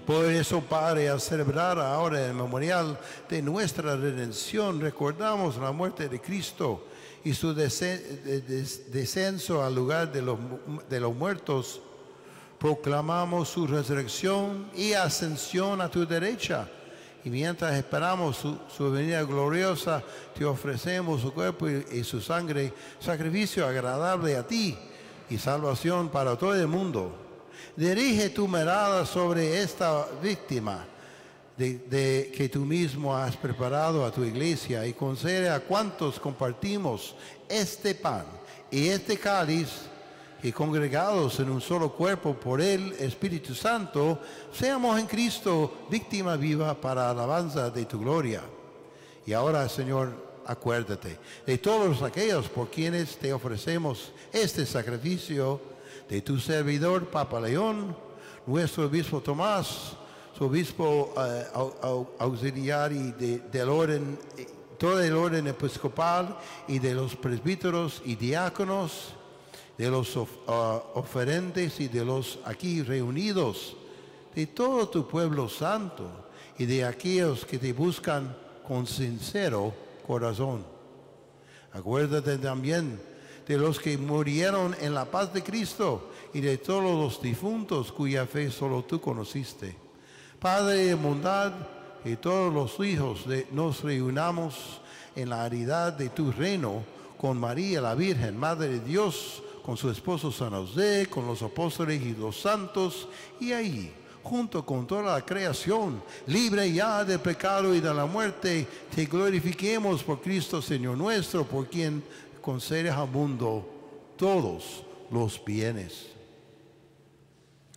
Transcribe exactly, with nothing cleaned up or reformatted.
Por eso, Padre, al celebrar ahora el memorial de nuestra redención, recordamos la muerte de Cristo y su descenso al lugar de los, de los muertos. Proclamamos su resurrección y ascensión a tu derecha. Y mientras esperamos su, su venida gloriosa, te ofrecemos su cuerpo y, y su sangre, sacrificio agradable a ti y salvación para todo el mundo. Dirige tu mirada sobre esta víctima de, de que tú mismo has preparado a tu iglesia y concede a cuantos compartimos este pan y este cáliz, y congregados en un solo cuerpo por el Espíritu Santo, seamos en Cristo víctima viva para alabanza de tu gloria. Y ahora, Señor, acuérdate de todos aquellos por quienes te ofrecemos este sacrificio, de tu servidor Papa León, nuestro obispo Tomás, su obispo uh, auxiliar y de, del orden, todo el orden episcopal y de los presbíteros y diáconos, de los of, uh, oferentes y de los aquí reunidos, de todo tu pueblo santo y de aquellos que te buscan con sincero corazón. Acuérdate también de los que murieron en la paz de Cristo y de todos los difuntos cuya fe solo tú conociste. Padre de bondad, que todos los hijos de, nos reunamos en la heredad de tu reino con María la Virgen, Madre de Dios, con su esposo San José, con los apóstoles y los santos, y ahí, junto con toda la creación, libre ya del pecado y de la muerte, te glorifiquemos por Cristo Señor nuestro, por quien concedes al mundo todos los bienes.